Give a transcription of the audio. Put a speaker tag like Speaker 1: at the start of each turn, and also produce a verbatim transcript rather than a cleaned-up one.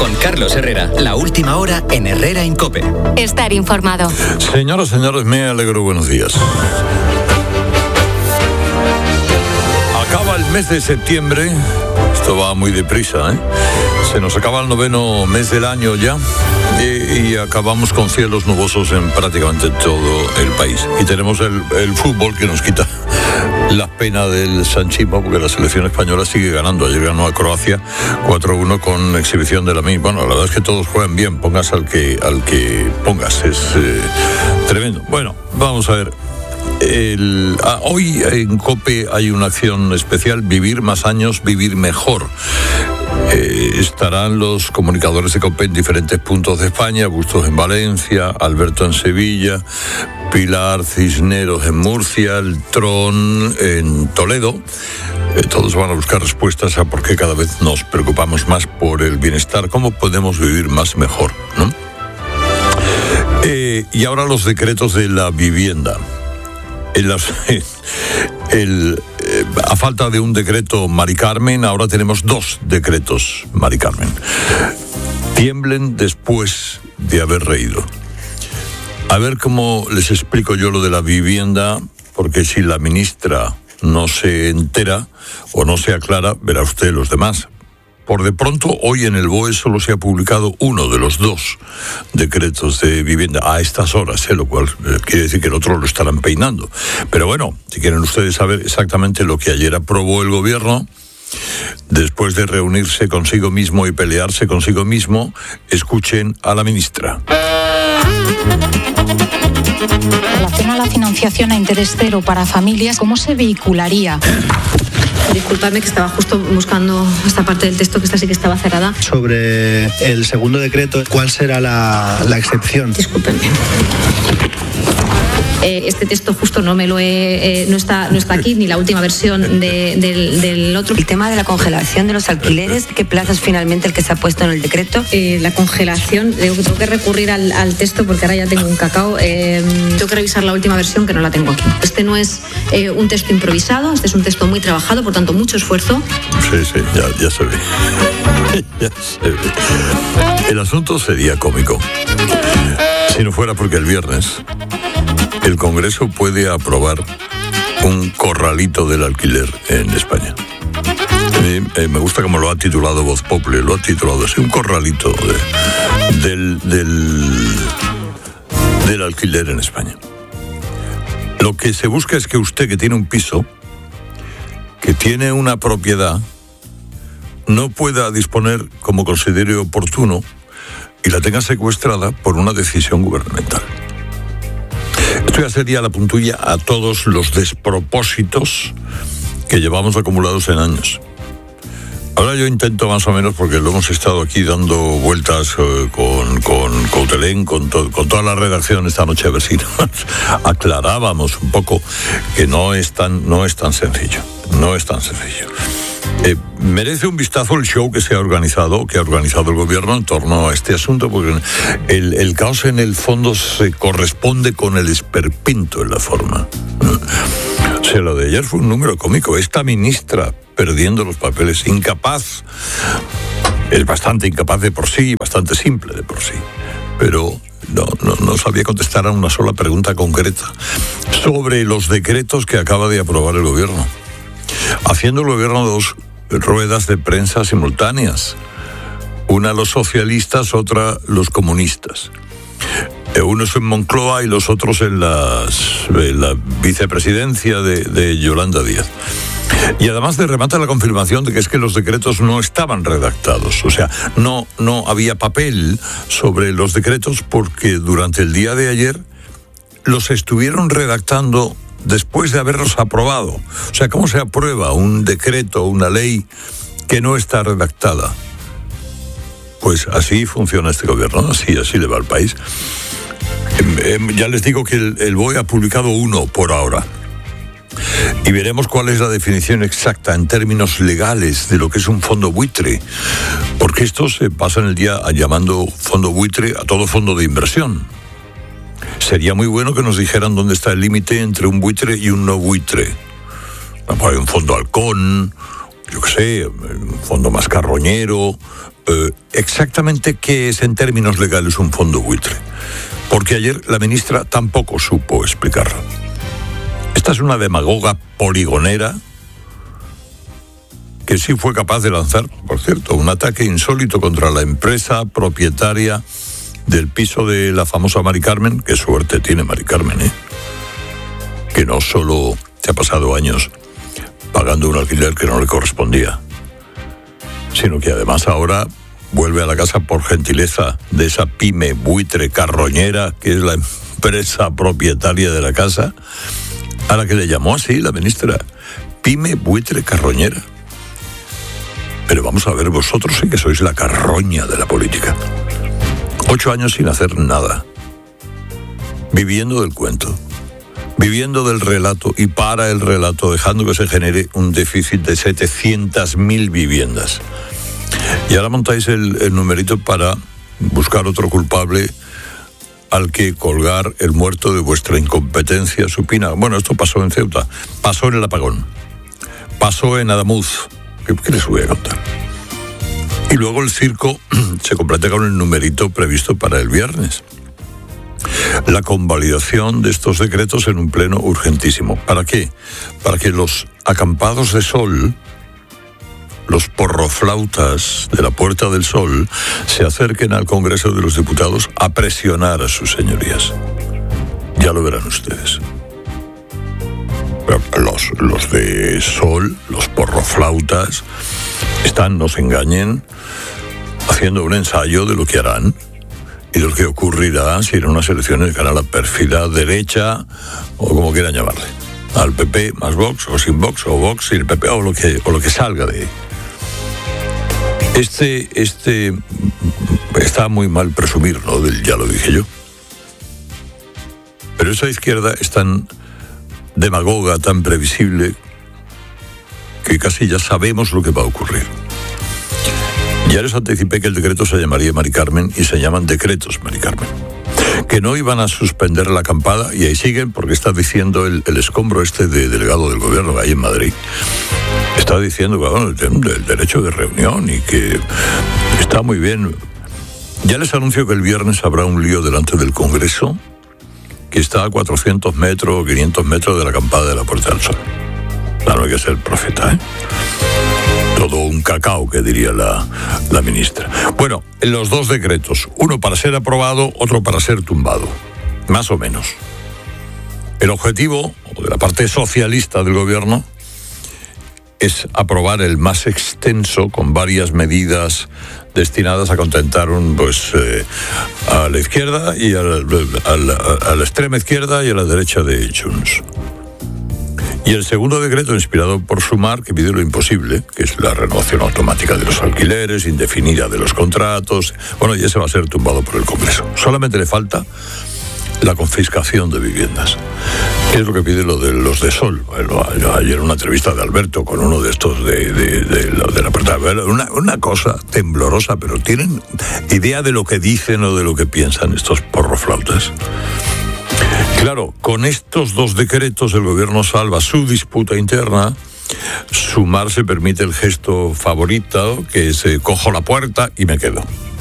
Speaker 1: Con Carlos Herrera, la última hora en Herrera en COPE.
Speaker 2: Estar informado.
Speaker 3: Señoras, señores, me alegro, buenos días. Acaba el mes de septiembre, esto va muy deprisa, ¿eh? Se nos acaba el noveno mes del año ya y, y acabamos con cielos nubosos en prácticamente todo el país. Y tenemos el, el fútbol que nos quita la pena del sanchismo, porque la selección española sigue ganando. Ayer ganó a Croacia cuatro uno con exhibición de la misma. Bueno, la verdad es que todos juegan bien, pongas al que, al que pongas, es eh, tremendo. Bueno, vamos a ver. El, ah, hoy en COPE hay una acción especial, Vivir más años, vivir mejor. Eh, estarán los comunicadores de COPE en diferentes puntos de España: Bustos en Valencia, Alberto en Sevilla, Pilar Cisneros en Murcia, el Tron en Toledo. Eh, todos van a buscar respuestas a por qué cada vez nos preocupamos más por el bienestar, cómo podemos vivir más mejor, ¿no? Eh, y ahora los decretos de la vivienda. En las, el, eh, a falta de un decreto Mari Carmen, ahora tenemos dos decretos Mari Carmen. Tiemblen después de haber reído. A ver cómo les explico yo lo de la vivienda, porque si la ministra no se entera o no se aclara, verá usted los demás. Por de pronto, hoy en el B O E solo se ha publicado uno de los dos decretos de vivienda a estas horas, ¿eh? Lo cual eh, quiere decir que el otro lo estarán peinando. Pero bueno, si quieren ustedes saber exactamente lo que ayer aprobó el gobierno, después de reunirse consigo mismo y pelearse consigo mismo, escuchen a la ministra.
Speaker 4: En relación a la financiación a interés cero para familias, ¿cómo se vehicularía?
Speaker 5: Disculpadme que estaba justo buscando esta parte del texto que esta sí que estaba cerrada.
Speaker 6: Sobre el segundo decreto, ¿cuál será la, la excepción?
Speaker 5: Discúlpenme. Eh, este texto justo no me lo he, eh, no está no está aquí, ni la última versión de, del, del otro.
Speaker 7: El tema de la congelación de los alquileres, ¿qué plazo es finalmente el que se ha puesto en el decreto?
Speaker 5: Eh, la congelación, tengo, tengo que recurrir al, al texto porque ahora ya tengo un cacao. Eh, tengo que revisar la última versión que no la tengo aquí. Este no es eh, un texto improvisado, este es un texto muy trabajado, por tanto mucho esfuerzo.
Speaker 3: Sí, sí, ya, ya se ve. Ya se ve. El asunto sería cómico si no fuera porque el viernes el Congreso puede aprobar un corralito del alquiler en España. Eh, eh, me gusta como lo ha titulado Voz Populi, lo ha titulado así, un corralito de, del, del, del alquiler en España. Lo que se busca es que usted, que tiene un piso, que tiene una propiedad, no pueda disponer como considere oportuno y la tenga secuestrada por una decisión gubernamental. Esto ya sería la puntulla a todos los despropósitos que llevamos acumulados en años. Ahora yo intento más o menos, porque lo hemos estado aquí dando vueltas eh, con, con Coutelén, con, to, con toda la redacción esta noche, a ver si nos aclarábamos un poco que no es tan, no es tan sencillo, no es tan sencillo. Eh, merece un vistazo el show que se ha organizado, que ha organizado el gobierno en torno a este asunto, porque el, el caos en el fondo se corresponde con el esperpento en la forma. O sea, lo de ayer fue un número cómico. Esta ministra perdiendo los papeles, incapaz, es bastante incapaz de por sí, bastante simple de por sí, pero no, no, no sabía contestar a una sola pregunta concreta sobre los decretos que acaba de aprobar el gobierno, haciendo el gobierno dos ruedas de prensa simultáneas, una los socialistas, otra los comunistas. Unos en Moncloa y los otros en, las, en la vicepresidencia de, de Yolanda Díaz. Y además de remata la confirmación de que es que los decretos no estaban redactados. O sea, no, no había papel sobre los decretos porque durante el día de ayer los estuvieron redactando después de haberlos aprobado. O sea, ¿cómo se aprueba un decreto, una ley que no está redactada? Pues así funciona este gobierno, así, así le va al país. Eh, eh, ya les digo que el, el B O E ha publicado uno por ahora. Y veremos cuál es la definición exacta en términos legales de lo que es un fondo buitre. Porque estos se pasan el día llamando fondo buitre a todo fondo de inversión. Sería muy bueno que nos dijeran dónde está el límite entre un buitre y un no buitre. Hay un fondo halcón, yo qué sé, un fondo más carroñero. Eh, exactamente qué es en términos legales un fondo buitre, porque ayer la ministra tampoco supo explicarlo. Esta es una demagoga poligonera que sí fue capaz de lanzar, por cierto, un ataque insólito contra la empresa propietaria del piso de la famosa Mari Carmen. Qué suerte tiene Mari Carmen, ¿eh? Que no solo se ha pasado años pagando un alquiler que no le correspondía, sino que además ahora vuelve a la casa por gentileza de esa pyme buitre carroñera que es la empresa propietaria de la casa, a la que le llamó así la ministra, pyme buitre carroñera. Pero vamos a ver, vosotros sí que sois la carroña de la política. Ocho años sin hacer nada, viviendo del cuento, viviendo del relato y para el relato, dejando que se genere un déficit de setecientas mil viviendas. Y ahora montáis el, el numerito para buscar otro culpable al que colgar el muerto de vuestra incompetencia supina. Bueno, esto pasó en Ceuta, pasó en el apagón, pasó en Adamuz. ¿Qué, qué les voy a contar? Y luego el circo se completa con el numerito previsto para el viernes. La convalidación de estos decretos en un pleno urgentísimo. ¿Para qué? Para que los acampados de sol, los porroflautas de la Puerta del Sol, se acerquen al Congreso de los Diputados a presionar a sus señorías. Ya lo verán ustedes. Los, los de sol, los porroflautas, están, no se engañen, haciendo un ensayo de lo que harán y de lo que ocurrirá si en unas elecciones gana la pérfida derecha, o como quieran llamarle, al P P más Vox, o sin Vox, o Vox sin el P P, o lo que, o lo que salga de ahí. Este, este, está muy mal presumir, ¿no? Del ya lo dije yo. Pero esa izquierda es tan demagoga, tan previsible, que casi ya sabemos lo que va a ocurrir. Ya les anticipé que el decreto se llamaría Mari Carmen y se llaman decretos Mari Carmen. Que no iban a suspender la acampada y ahí siguen porque está diciendo el, el escombro este de delegado del gobierno ahí en Madrid. Está diciendo que bueno, el derecho de reunión y que está muy bien. Ya les anuncio que el viernes habrá un lío delante del Congreso que está a cuatrocientos metros o quinientos metros de la acampada de la Puerta del Sol. Claro, no hay que ser profeta, ¿eh? Todo un cacao, que diría la, la ministra. Bueno, los dos decretos, uno para ser aprobado, otro para ser tumbado, más o menos. El objetivo de la parte socialista del gobierno es aprobar el más extenso, con varias medidas destinadas a contentar un, pues, eh, a la izquierda y a la, a, la, a la extrema izquierda y a la derecha de Junts. Y el segundo decreto, inspirado por Sumar, que pide lo imposible, que es la renovación automática de los alquileres, indefinida de los contratos. Bueno, y ese va a ser tumbado por el Congreso. Solamente le falta la confiscación de viviendas. ¿Qué es lo que pide lo de los de Sol? Bueno, ayer una entrevista de Alberto con uno de estos de, de, de, de la puerta. Una, una cosa temblorosa, pero ¿tienen idea de lo que dicen o de lo que piensan estos porroflautas? Claro, con estos dos decretos el gobierno salva su disputa interna. Sumar se permite el gesto favorito, que es eh, cojo la puerta y me quedo.